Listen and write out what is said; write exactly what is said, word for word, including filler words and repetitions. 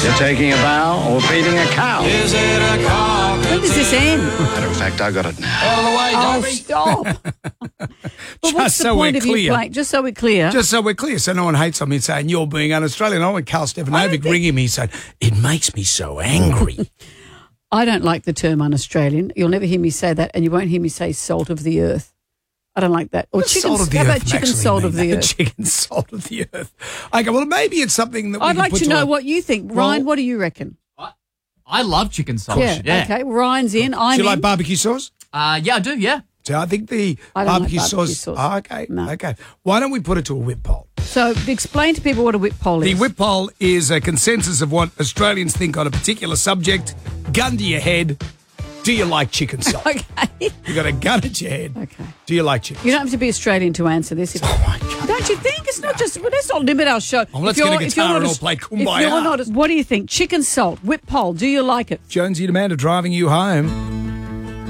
You're taking a bow or feeding a cow. Is it a cock? When does this end? Matter of fact, I got it now. All the way, Oh, Dobby. stop. But Just what's the so point we're of you clear. playing? Just so we're clear. Just so we're clear, so no one hates on me saying you're being un-Australian. I want Carl Stefanovic ringing me saying, it makes me so angry. I don't like the term un-Australian. You'll never hear me say that, and you won't hear me say salt of the earth. I don't like that. Or What does chicken, salt of the how earth about chicken actually salt mean? of the earth? Chicken salt of the earth. Okay, well, maybe it's something that we I'd can like put to know a- what you think. Well- Ryan, what do you reckon? I love chicken salt. Yeah, okay. Ryan's in. I'm Do you in. like barbecue sauce? Uh, yeah, I do, yeah. So I think the I don't like barbecue, barbecue sauce. sauce. Oh, okay, No. okay. Why don't we put it to a whip poll? So explain to people what a whip poll The is. whip poll is a consensus of what Australians think on a particular subject. Gun to your head. Do you like chicken salt? Okay. You got a gun at your head. Okay. Do you like chicken? You don't have to be Australian to answer this. If, Oh my God. don't you think? It's not just, well, let's not limit our show. Oh, let's If get a you're- if guitar you're and not all a- play If Kumbaya. you're not, a- what do you think? Chicken salt, whip poll, do you like it? Jonesy Amanda driving you home.